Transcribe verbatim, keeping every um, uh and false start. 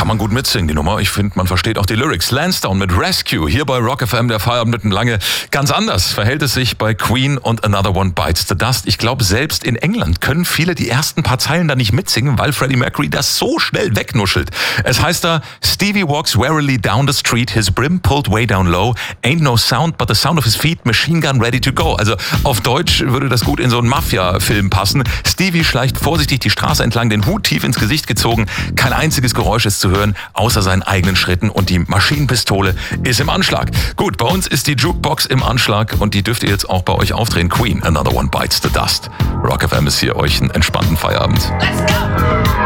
kann man gut mitsingen, die Nummer. Ich finde, man versteht auch die Lyrics. Lansdowne mit Rescue, hier bei Rock F M, der Feierabend mitten lange. Ganz anders verhält es sich bei Queen und Another One Bites the Dust. Ich glaube, selbst in England können viele die ersten paar Zeilen da nicht mitsingen, weil Freddie Mercury das so schnell wegnuschelt. Es heißt da, Stevie walks warily down the street, his brim pulled way down low, ain't no sound but the sound of his feet, machine gun ready to go. Also auf Deutsch würde das gut in so einen Mafia-Film passen. Stevie schleicht vorsichtig die Straße entlang, den Hut tief ins Gesicht gezogen. Kein einziges Geräusch ist zu hören, außer seinen eigenen Schritten, und die Maschinenpistole ist im Anschlag. Gut, bei uns ist die Jukebox im Anschlag und die dürft ihr jetzt auch bei euch aufdrehen. Queen, Another One Bites the Dust. Rock F M ist hier euch einen entspannten Feierabend. Let's go!